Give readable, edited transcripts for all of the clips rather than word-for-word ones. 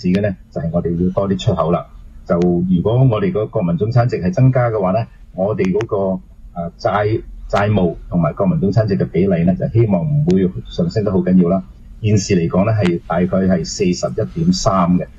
子嘅呢，就係我哋要多啲出口啦。就如果我哋個國民總產值係增加嘅話呢，我哋嗰個債務同埋國民總產值嘅比例呢，就希望唔會上升得好緊要啦。現時嚟講呢，係大概係41.3嘅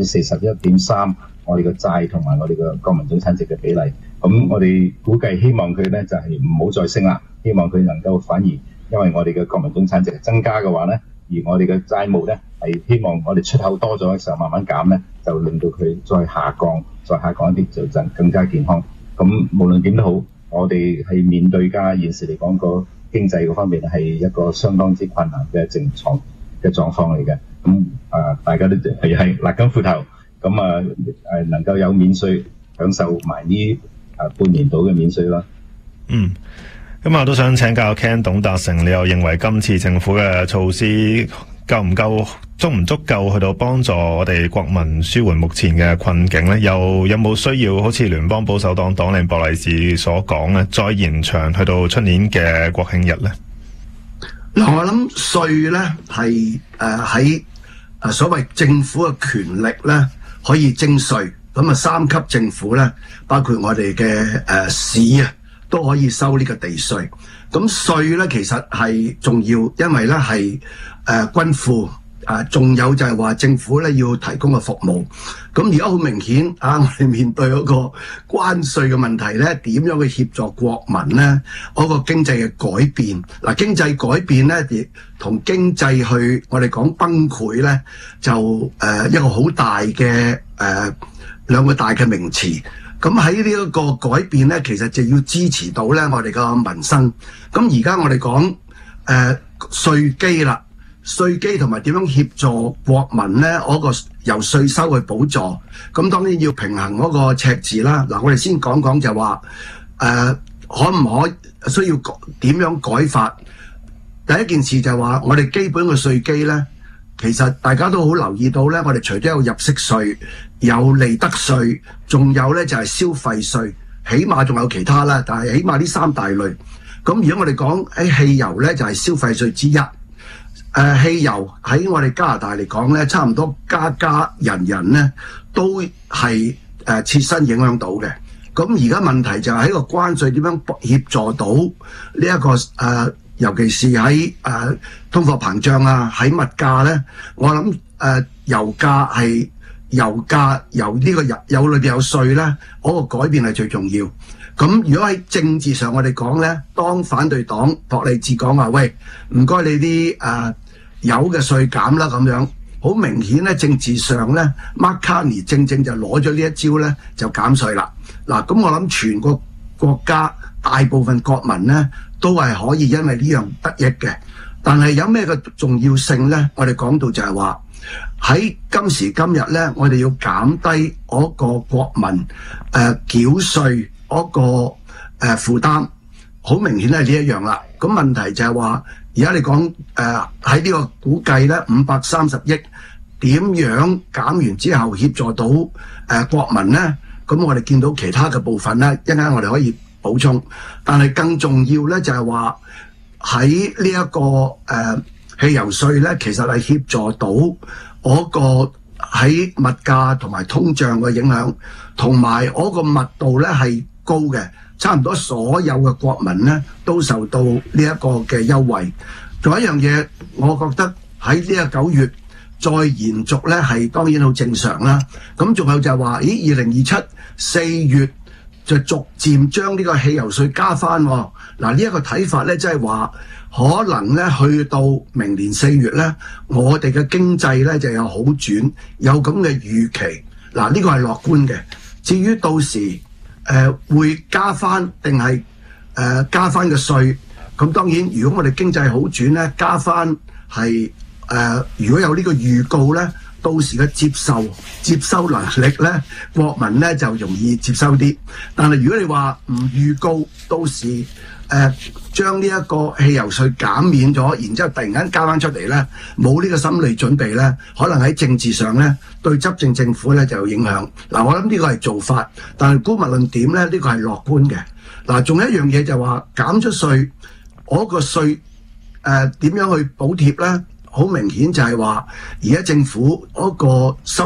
，41.3%我哋嘅債同埋我哋嘅國民總產值嘅比例。咁我哋估計希望佢呢就係唔好再升啦，希望佢能夠反而因為我哋嘅國民總產值係增加嘅話呢，而我哋嘅債務呢係希望我哋出口多咗嘅時候慢慢減呢，就令到佢再下降一啲就更加健康。咁無論點都好，我哋係面對現時嚟講個經濟嗰方面係一個相當之困難嘅狀況嚟嘅。咁大家都係勒緊褲頭，咁能夠有免稅，享受埋呢半年度嘅免稅啦。 咁我都想請教 Ken 董達成，你又認為今次政府嘅措施足唔足夠去到幫助我哋國民舒緩目前嘅困境呢？又有冇需要好似聯邦保守黨黨領博勵治所講呢，再延長去到出年嘅國慶日呢？ 嗱，我諗稅呢係喺所謂政府嘅權力呢可以徵稅，咁三級政府呢，包括我哋嘅市都可以收呢個地稅。咁稅呢其實係重要，因為呢係均富。仲有就係話政府咧要提供嘅服務，咁而家好明顯我哋面對嗰個關稅嘅問題咧，點樣去協助國民咧？嗰個經濟嘅改變，經濟改變咧，亦同經濟去我哋講崩潰咧，就一個好大嘅兩個大嘅名詞。咁喺呢一個改變咧，其實就要支持到咧我哋個民生。咁而家我哋講稅基啦。稅基同埋點樣協助國民呢？嗰個由稅收去補助，咁當然要平衡嗰個赤字啦。嗱，我哋先講講就話可唔可需要點樣改法？第一件事就係話我哋基本嘅稅基呢，其實大家都好留意到呢，我哋除咗有入息稅、有利得稅，仲有呢就係消費稅，起碼仲有其他啦，但係起碼呢三大類。咁如果我哋講汽油呢，就係消費稅之一。汽油喺我哋加拿大嚟講咧，差唔多家人咧都係切身影響到嘅。咁而家問題就係喺個關稅點樣協助到呢一個尤其是喺通貨膨脹啊，喺物價咧，我諗油價由呢個油裏邊有稅咧，嗰個改變係最重要。咁如果喺政治上我哋講咧，當反對黨博勵治講話，喂，唔該你啲油嘅稅減啦，咁樣好明顯咧，政治上咧 Mark Carney 正就攞咗呢一招咧，就減稅啦。嗱，咁我諗全個國家大部分國民咧都係可以因為呢樣得益嘅。但係有咩嘅重要性咧？我哋講到就係話喺今時今日咧，我哋要減低嗰個國民繳稅嗰個負擔，好明顯係呢一樣啦。咁問題就係話，而家你講喺呢個估計咧530億，點樣減完之後協助到國民咧？咁我哋見到其他嘅部分咧，一陣間我哋可以補充。但係更重要咧就係話喺呢一個汽油稅咧，其實係協助到嗰個喺物價同埋通脹嘅影響，同埋嗰個密度咧係高嘅，差唔多所有嘅國民咧都受到呢一個嘅優惠。仲有一樣嘢，我覺得喺呢個9月再延續咧係當然好正常啦。咁仲有就係話，咦，2027 4月就逐漸將呢個汽油稅加翻喎。嗱，呢一個睇法咧，即係話可能咧去到明年4月咧，我哋嘅經濟咧就有好轉，有咁嘅預期。嗱，呢個係樂觀嘅。至於到時會加翻定係加翻嘅稅，咁當然如果我哋經濟好轉咧，加翻係如果有呢個預告咧，到時嘅接收能力咧，國民咧就容易接收啲。但係如果你話唔預告，到時將呢一個汽油稅減免咗，然之後突然間加翻出嚟咧，冇呢個心理準備咧，可能喺政治上咧對執政政府咧就有影響。嗱，我諗呢個係做法，但係姑勿論點咧，呢個係樂觀嘅。嗱，仲有一樣嘢就係話減咗稅，嗰個稅點樣去補貼咧？好明顯就係話而家政府嗰個收